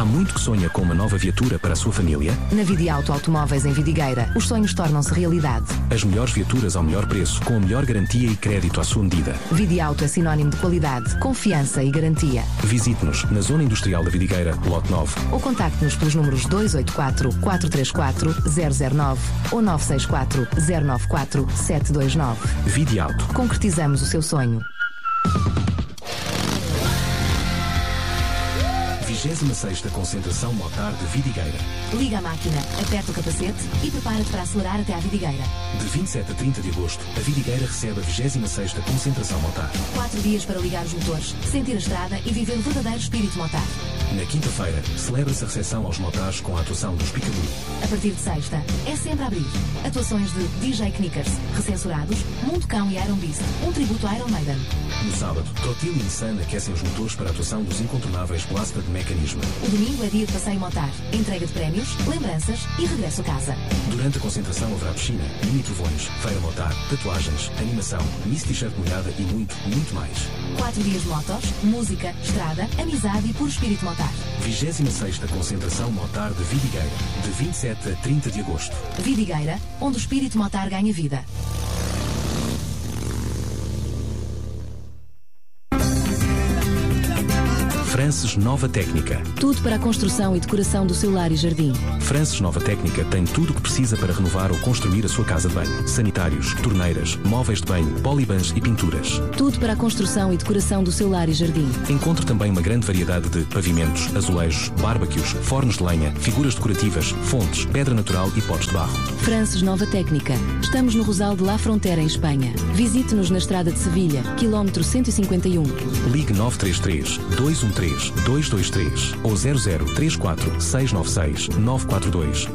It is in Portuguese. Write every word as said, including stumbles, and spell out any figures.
Há muito que sonha com uma nova viatura para a sua família? Na Vidiauto Automóveis em Vidigueira, os sonhos tornam-se realidade. As melhores viaturas ao melhor preço, com a melhor garantia e crédito à sua medida. Vidiauto é sinónimo de qualidade, confiança e garantia. Visite-nos na Zona Industrial da Vidigueira, lote nove. Ou contacte-nos pelos números dois oito quatro, quatro três quatro, zero zero nove ou nove seis quatro, zero nove quatro, sete dois nove. Vidiauto. Concretizamos o seu sonho. vigésima sexta Concentração Motar de Vidigueira. Liga a máquina, aperta o capacete e prepara-te para acelerar até à Vidigueira. De vinte e sete a trinta de agosto, a Vidigueira recebe a vigésima sexta Concentração Motar. Quatro dias para ligar os motores, sentir a estrada e viver o verdadeiro espírito motar. Na quinta-feira, celebra-se a recepção aos motares com a atuação dos Picaboo. A partir de sexta, é sempre a abrir. Atuações de D J Knickers, Recensurados, Mundo Cão e Iron Beast, um tributo a Iron Maiden. No sábado, Trotil e Nissan aquecem os motores para a atuação dos incontornáveis Blasted Mechanism. O domingo é dia de passeio motar, entrega de prémios, lembranças e regresso a casa. Durante a concentração haverá piscina, mini trovões, feira motar, tatuagens, animação, Miss T-shirt molhada e muito, muito mais. Quatro dias de motos, música, estrada, amizade e puro espírito motar. vigésima sexta Concentração Motar de Vidigueira, de vinte e sete a trinta de agosto. Vidigueira, onde o espírito motar ganha vida. Frances Nova Técnica. Tudo para a construção e decoração do seu lar e jardim. Frances Nova Técnica tem tudo o que precisa para renovar ou construir a sua casa de banho. Sanitários, torneiras, móveis de banho, polibans e pinturas. Tudo para a construção e decoração do seu lar e jardim. Encontre também uma grande variedade de pavimentos, azulejos, barbecues, fornos de lenha, figuras decorativas, fontes, pedra natural e potes de barro. Frances Nova Técnica. Estamos no Rosal de La Frontera, em Espanha. Visite-nos na Estrada de Sevilha, quilómetro cento e cinquenta e um. Ligue nove três três, dois um três, dois dois três ou zero zero três quatro, seis nove seis, nove quatro dois.